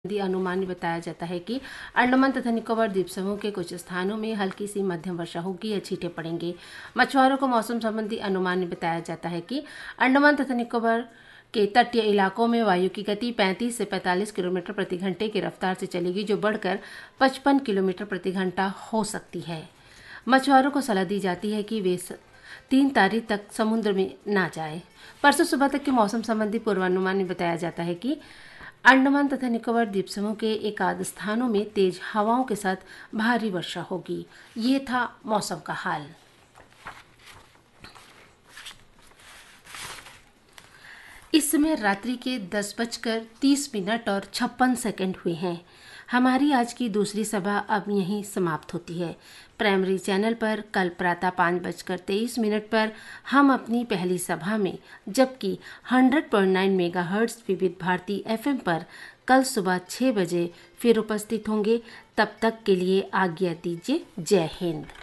अनुमान में बताया जाता है कि अंडमान तथा निकोबार द्वीप समूह के कुछ स्थानों में हल्की सी मध्यम वर्षा होगी या छींटे पड़ेंगे। मछुआरों को मौसम संबंधी अनुमान में बताया जाता है कि अंडमान तथा निकोबार के तटीय इलाकों में वायु की गति 35 से 45 किलोमीटर प्रति घंटे की रफ्तार से चलेगी, जो बढ़कर 55 किलोमीटर प्रति घंटा हो सकती है। मछुआरों को सलाह दी जाती है कि वे 3 तारीख तक समुद्र में ना जाए। परसों सुबह तक के मौसम संबंधी पूर्वानुमान में बताया जाता है कि अंडमान तथा निकोबार द्वीप समूह के एकाध स्थानों में तेज हवाओं के साथ भारी वर्षा होगी। ये था मौसम का हाल। इस समय रात्रि के 10:30 और 56 हुए हैं। हमारी आज की दूसरी सभा अब यहीं समाप्त होती है। प्राइमरी चैनल पर कल प्रातः 5:23 पर हम अपनी पहली सभा में, जबकि 100.9 मेगाहर्ट्ज विविध भारती FM पर कल सुबह 6 बजे फिर उपस्थित होंगे। तब तक के लिए आज्ञा दीजिए। जय हिंद।